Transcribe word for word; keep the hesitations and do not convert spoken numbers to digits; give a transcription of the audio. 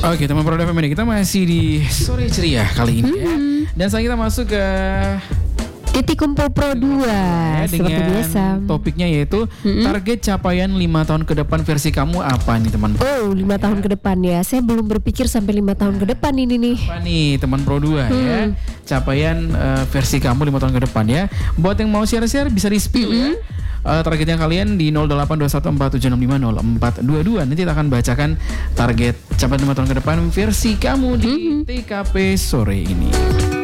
Oke teman Pro F M ini kita masih di sore ceria kali ini ya. Hmm. Dan sekarang kita masuk ke Titik Kumpul Pro dua ya, seperti dengan biasa. topiknya yaitu Mm-mm. target capaian lima tahun ke depan versi kamu apa nih teman? Oh, lima tahun ke depan ya. Saya belum berpikir sampai lima tahun ke depan ini nih. Apa nih teman Pro dua ya? Hmm. Capaian uh, versi kamu lima tahun ke depan ya. Buat yang mau share-share bisa di-spill ya. Uh, targetnya kalian di nol delapan dua satu empat tujuh enam lima nol empat dua dua. Nanti kita akan bacakan target capaian lima tahun ke depan versi kamu di Mm-hmm. T K P sore ini.